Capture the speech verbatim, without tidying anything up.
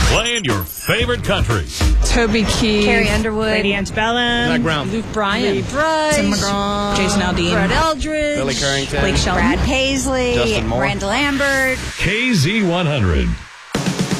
Playing your favorite country. Toby Keith, Carrie Underwood, Lady Antebellum, Zach Brown, Luke Bryan, Lee Brudge, Tim McGraw, Jason Aldean, Brett Eldridge, Billy Currington, Blake Shelton, Brad Paisley, Justin Moore, Randall Lambert. K Z one hundred.